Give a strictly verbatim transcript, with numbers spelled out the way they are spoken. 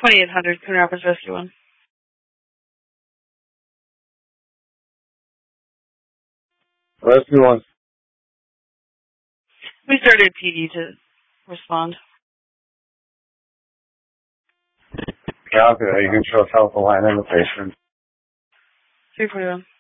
twenty-eight hundred, Coon Rapids Rescue one. Rescue one. We started P D to respond. Yeah, okay, you can show us help the line in the basement. three forty-one.